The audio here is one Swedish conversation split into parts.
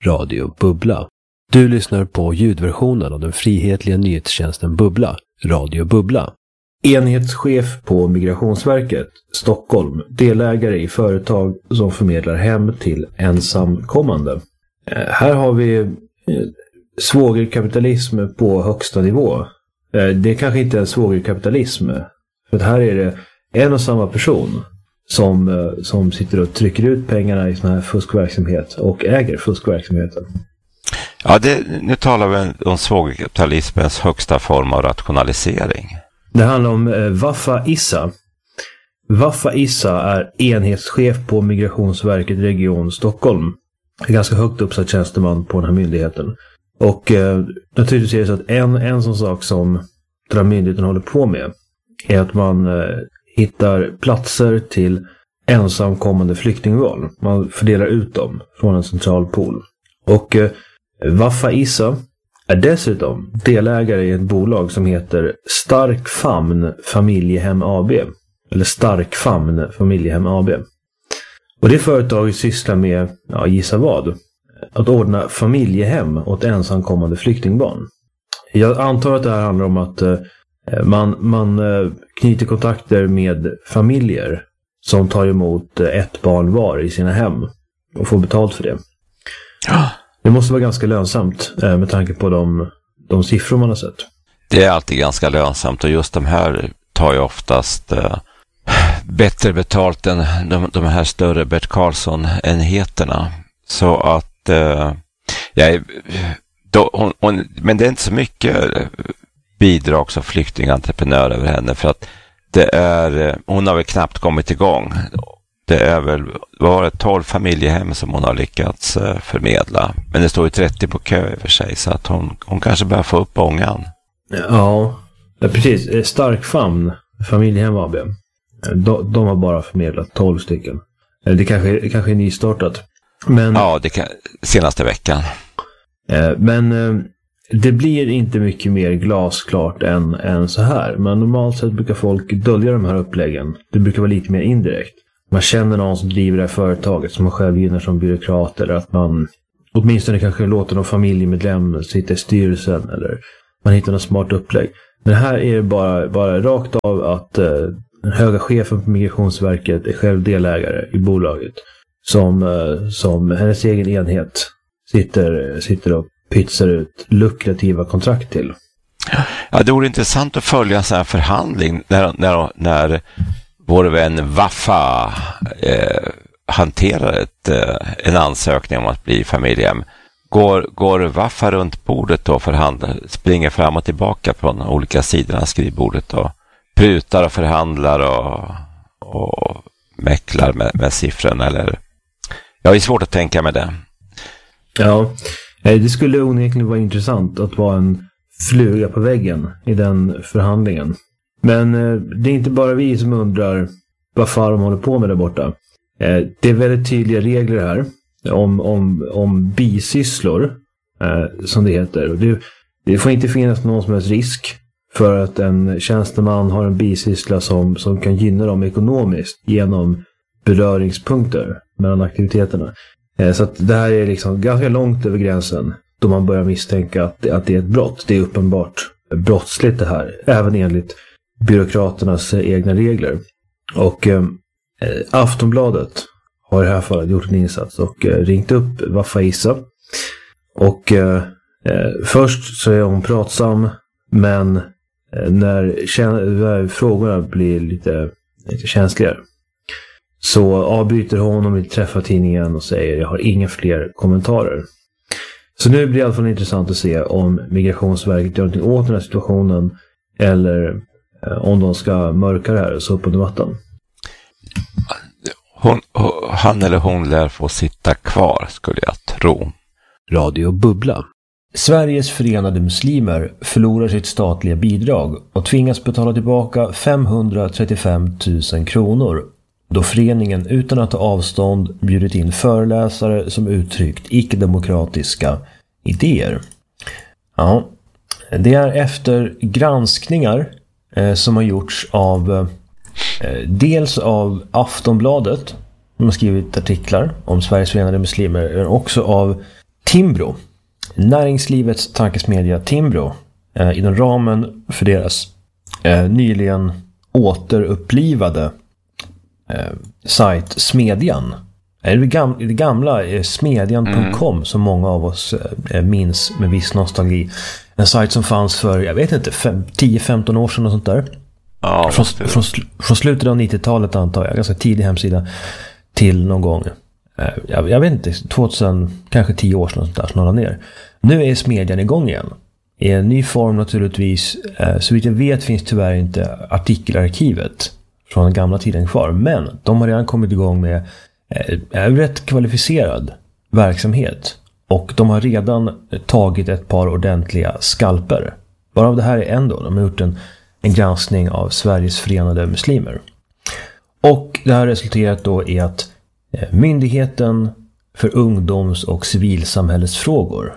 Radio Bubbla. Du lyssnar på ljudversionen av den frihetliga nyhetstjänsten Bubbla, Radio Bubbla. Enhetschef på Migrationsverket, Stockholm, delägare i företag som förmedlar hem till ensamkommande. Här har vi svågerkapitalism på högsta nivå. Det kanske inte är svågerkapitalism, för att här är det en och samma person som sitter och trycker ut pengarna i sån här fuskverksamhet och äger fuskverksamheten. Ja, nu talar vi om svågerkapitalismens högsta form av rationalisering. Det handlar om Waffa Issa. Waffa Issa är enhetschef på Migrationsverket Region Stockholm. En ganska högt uppsatt tjänsteman på den här myndigheten. Och naturligtvis är det så att en sån sak som den här myndigheten håller på med är att man hittar platser till ensamkommande flyktingval. Man fördelar ut dem från en central pool. Och Waffa Issa är dessutom delägare i ett bolag som heter Stark Famn Familjehem AB. Eller Stark Famn Familjehem AB. Och det företaget sysslar med, gissa vad? Att ordna familjehem åt ensamkommande flyktingbarn. Jag antar att det här handlar om att man knyter kontakter med familjer som tar emot ett barn var i sina hem och får betalt för det. Det måste vara ganska lönsamt med tanke på de siffror man har sett. Det är alltid ganska lönsamt, och just de här tar ju oftast bättre betalt än de här större Bert Karlsson-enheterna. Så att men det är inte så mycket bidrags- och flyktingentreprenör över henne, för att hon har väl knappt kommit igång. Det är väl 12 familjehem som hon har lyckats förmedla. Men det står ju 30 på kö i och för sig, så att hon kanske börjar få upp ångan. Ja, precis. Stark Famn Familjehem AB. De har bara förmedlat 12 stycken. Det kanske är nystartat. Men, ja, senaste veckan. Men det blir inte mycket mer glasklart än så här. Men normalt sett brukar folk dölja de här uppläggen. Det brukar vara lite mer indirekt. Man känner någon som driver det här företaget som man själv gynnar som byråkrat, eller att man åtminstone kanske låter någon familjemedlem sitta i styrelsen, eller man hittar något smart upplägg. Men här är det bara rakt av att den höga chefen på Migrationsverket är själv delägare i bolaget som hennes egen enhet sitter och pytsar ut lukrativa kontrakt till. Ja, det vore intressant att följa en sån här förhandling när vår vän Waffa hanterar en ansökning om att bli familjehem. Går Waffa runt bordet och förhandlar, springer fram och tillbaka från olika sidor av skrivbordet och prutar och förhandlar och mäcklar med siffrorna, eller? Ja, det är svårt att tänka med det. Ja, det skulle onekligen vara intressant att vara en fluga på väggen i den förhandlingen. Men det är inte bara vi som undrar vad fan de håller på med där borta. Det är väldigt tydliga regler här om bisysslor, som det heter. Det får inte finnas någon som helst risk för att en tjänsteman har en bisyssla som kan gynna dem ekonomiskt genom beröringspunkter mellan aktiviteterna. Så att det här är liksom ganska långt över gränsen då man börjar misstänka att det är ett brott. Det är uppenbart brottsligt det här, även enligt byråkraternas egna regler. Och Aftonbladet har i det här fallet gjort en insats och ringt upp Waffa Issa. Och först så är hon pratsam, men när frågorna blir lite känsligare så avbryter hon och vill träffa tidningen och säger jag har inga fler kommentarer. Så nu blir det i alla fall intressant att se om Migrationsverket gör någonting åt den här situationen, eller om de ska mörka det här så upp under mattan. Han eller hon lär få sitta kvar, skulle jag tro. Radio Bubbla. Sveriges förenade muslimer förlorar sitt statliga bidrag och tvingas betala tillbaka 535 000 kronor då föreningen utan att ta avstånd bjudit in föreläsare som uttryckt icke-demokratiska idéer. Ja, det är efter granskningar som har gjorts av dels av Aftonbladet, som har skrivit artiklar om Sveriges förenade muslimer, men också av Timbro. Näringslivets tankesmedja Timbro. Inom ramen för deras nyligen återupplivade sajt Smedjan. Det gamla smedjan.com som många av oss minns med viss nostalgi. En sajt som fanns för, jag vet inte, 10-15 år sedan och sånt där. Ja, från slutet av 90-talet antar jag. Ganska tidig hemsida till någon gång. Jag vet inte, 2000, kanske 10 år sedan och sånt där, snarare ner. Nu är Smedjan igång igen. I en ny form naturligtvis. Så vitt jag vet finns tyvärr inte artikelarkivet från den gamla tiden kvar. Men de har redan kommit igång med rätt kvalificerad verksamhet. Och de har redan tagit ett par ordentliga skalper. Bara av det här är en då. De har gjort en granskning av Sveriges förenade muslimer. Och det här resulterat då i att Myndigheten för ungdoms- och civilsamhällesfrågor,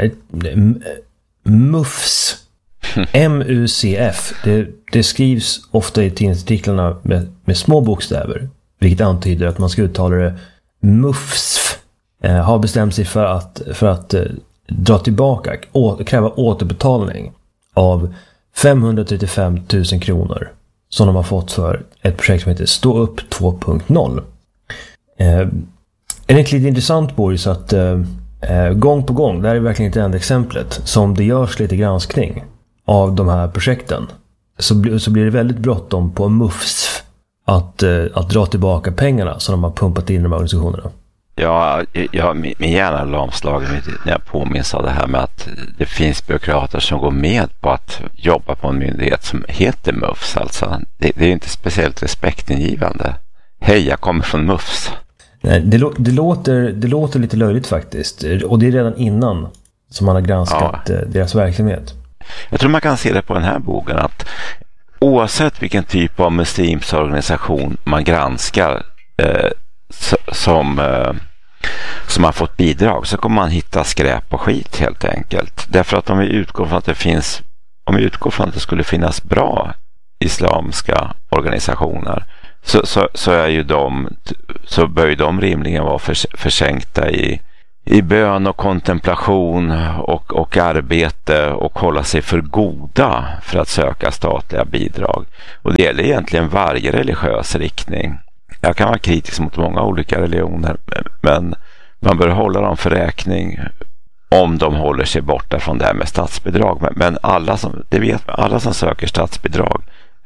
MUFS, MUCF, det skrivs ofta i tidningsartiklarna med små bokstäver, vilket antyder att man ska uttala det MUFS, har bestämt sig för att dra tillbaka och kräva återbetalning av 535 000 kronor som de har fått för ett projekt som heter Stå upp 2.0. Det är lite intressant, Boris, att gång på gång, det här är verkligen inte det enda exemplet, som det görs lite granskning av de här projekten, så blir det väldigt bråttom på MUFS att dra tillbaka pengarna som de har pumpat in i de här organisationerna. Ja, min hjärna lamslagen när jag påminns av det här med att det finns byråkrater som går med på att jobba på en myndighet som heter MUFS. Alltså. Det är inte speciellt respektingivande. Hej, jag kommer från MUFS. Nej, det låter lite löjligt faktiskt. Och det är redan innan som man har granskat deras verksamhet. Jag tror man kan se det på den här boken att oavsett vilken typ av muslimsk organisation man granskar som har fått bidrag, så kommer man hitta skräp och skit helt enkelt. Därför att om vi utgår från att det skulle finnas bra islamska organisationer, så bör ju de rimligen vara försänkta i bön och kontemplation och arbete och hålla sig för goda för att söka statliga bidrag. Och det gäller egentligen varje religiös riktning. Jag kan vara kritisk mot många olika religioner, men man bör hålla dem för räkning om de håller sig borta från det här med statsbidrag. Men alla som söker statsbidrag,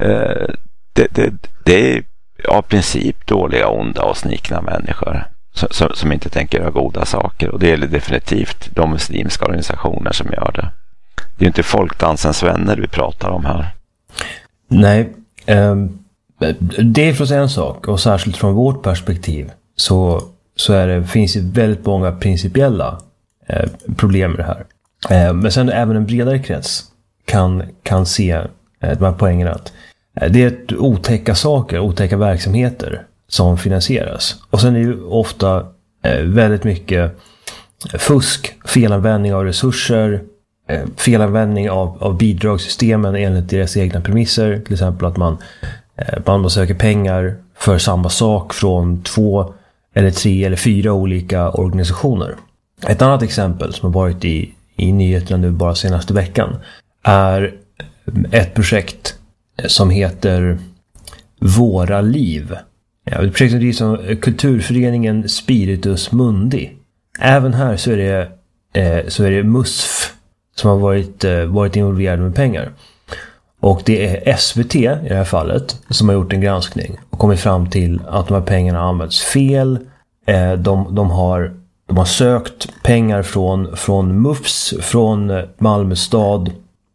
det är av princip dåliga, onda och snikna människor som inte tänker göra goda saker. Och det gäller definitivt de muslimska organisationer som gör det. Det är inte folkdansens vänner vi pratar om här. Nej, det är förstås en sak, och särskilt från vårt perspektiv så finns det väldigt många principiella problem med det här. Men sen även en bredare krets kan se de här poängerna att det är otäcka verksamheter som finansieras. Och sen är det ju ofta väldigt mycket fusk, felanvändning av resurser, felanvändning av bidragssystemen enligt deras egna premisser. Till exempel att man söker pengar för samma sak från 2 eller 3 eller 4 olika organisationer. Ett annat exempel som har varit i nyheterna nu bara senaste veckan är ett projekt som heter Våra liv. Ja, ett projekt som drivs av kulturföreningen Spiritus Mundi. Även här så är det MUSF som har varit involverad med pengar. Och det är SVT i det här fallet som har gjort en granskning och kommit fram till att de här pengarna används fel. De har sökt pengar från MUFS, från Malmö stad,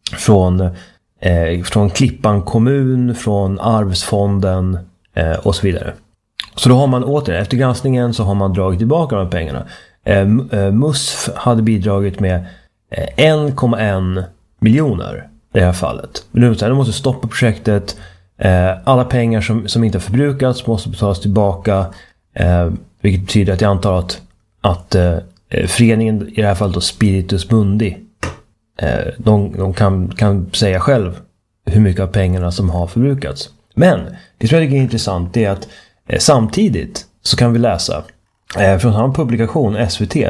från Klippan kommun, från Arvsfonden och så vidare. Så då har man återigen, efter granskningen så har man dragit tillbaka de här pengarna. MUSF hade bidragit med 1,1 miljoner i det här fallet. Men nu de måste stoppa projektet. Alla pengar som inte har förbrukats måste betalas tillbaka. Vilket betyder att jag antar att föreningen, i det här fallet då Spiritus Mundi, de kan säga själv hur mycket av pengarna som har förbrukats. Men det som jag tycker är intressant är att samtidigt så kan vi läsa från samma publikation, SVT,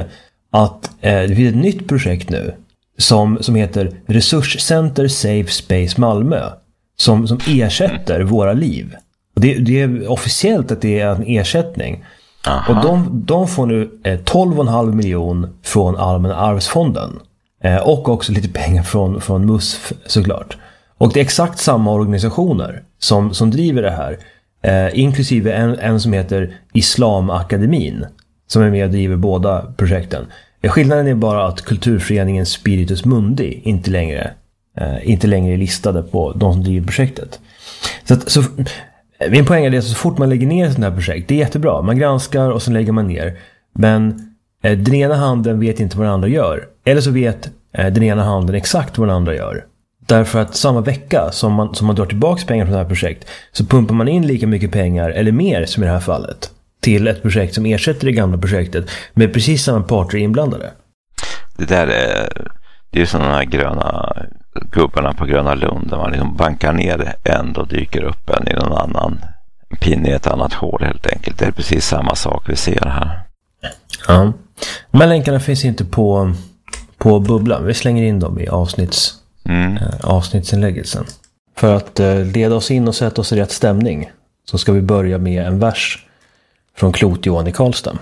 att det finns ett nytt projekt nu som heter Resurscenter Safe Space Malmö som ersätter våra liv. Och det är officiellt att det är en ersättning. Aha. Och de får nu 12,5 miljoner från Allmänna arvsfonden. Och också lite pengar från MUSF såklart. Och det är exakt samma organisationer som driver det här. Inklusive en som heter Islamakademin, som är med och driver båda projekten. Skillnaden är bara att kulturföreningen Spiritus Mundi inte längre är listade på de som driver projektet. Så min poäng är det, så fort man lägger ner ett sådant här projekt, det är jättebra. Man granskar och sen lägger man ner. Men den ena handen vet inte vad den andra gör. Eller så vet den ena handen exakt vad den andra gör. Därför att samma vecka som man drar tillbaka pengar från det här projekt, så pumpar man in lika mycket pengar, eller mer som i det här fallet, till ett projekt som ersätter det gamla projektet med precis samma parter inblandade. Det är sådana här gröna gubbarna på Gröna Lund, där man liksom bankar ner en och dyker upp en i någon annan pinne i ett annat hål helt enkelt. Det är precis samma sak vi ser här. Ja. De här länkarna finns inte på bubblan. Vi slänger in dem i avsnittsinlägget sen. För att leda oss in och sätta oss i rätt stämning, så ska vi börja med en vers från Klot Johan i Karlstad.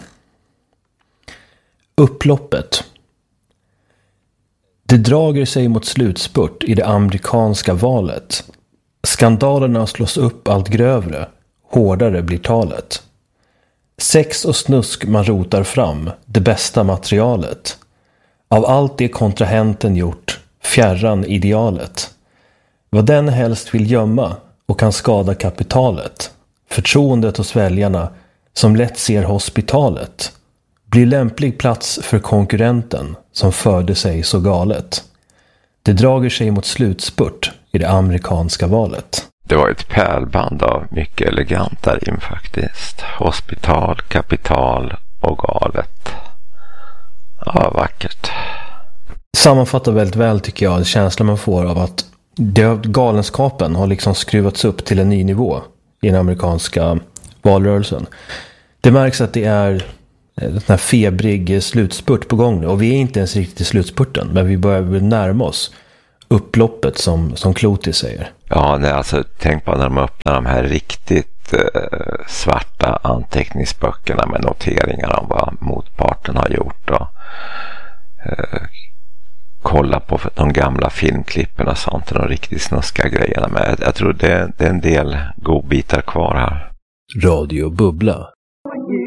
Upploppet. Det drager sig mot slutspurt i det amerikanska valet. Skandalerna slås upp allt grövre, hårdare blir talet. Sex och snusk man rotar fram, det bästa materialet. Av allt det kontrahenten gjort, fjärran idealet. Vad den helst vill gömma och kan skada kapitalet. Förtroendet hos väljarna som lätt ser hospitalet. Blir lämplig plats för konkurrenten som förde sig så galet. Det drager sig mot slutspurt i det amerikanska valet. Det var ett pärlband av mycket eleganta rim faktiskt. Hospital, kapital och galet. Ja, vackert. Sammanfattar väldigt väl, tycker jag, känslan man får av att galenskapen har liksom skruvats upp till en ny nivå i den amerikanska valrörelsen. Det märks att det är den här febrig slutspurt på gång nu, och vi är inte ens riktigt i slutspurten, men vi börjar närma oss upploppet som Kloti säger. Ja, alltså tänk på när de öppnar de här riktigt svarta anteckningsböckerna med noteringar om vad motparten har gjort, och kolla på de gamla filmklippen och sånt, de riktigt snuska grejerna. Men jag tror det är en del godbitar kvar här. Radio Bubbla.